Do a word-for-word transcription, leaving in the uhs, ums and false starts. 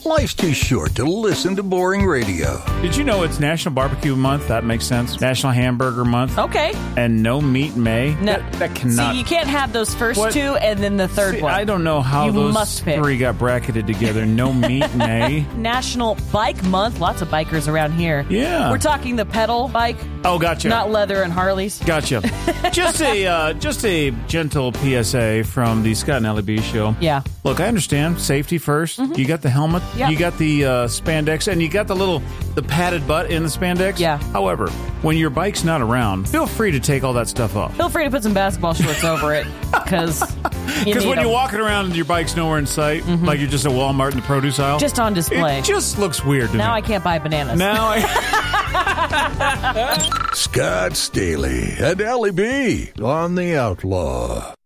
Life's too short to listen to boring radio. Did you know it's National Barbecue Month? That makes sense. National Hamburger Month. Okay. And no meat May. No, that, that cannot. See, you can't have those first What? two and then the third See, one. I don't know how You those must pick. three got bracketed together. No meat May. National Bike Month. Lots of bikers around here. Yeah. We're talking the pedal bike. Oh, gotcha. Not leather and Harleys. Gotcha. just a uh, just a gentle P S A from the Scott and Ellie B show. Yeah. Look, I understand safety first. Mm-hmm. You got the helmet, Yeah. you got the uh, spandex, and you got the little the padded butt in the spandex. Yeah. However, when your bike's not around, feel free to take all that stuff off. Feel free to put some basketball shorts over it because Because when you're walking around and your bike's nowhere in sight, mm-hmm. like you're just at Walmart in the produce aisle, just on display. It just looks weird to now me. I can't buy bananas. Now I. Scott Staley and Ellie B on The Outlaw.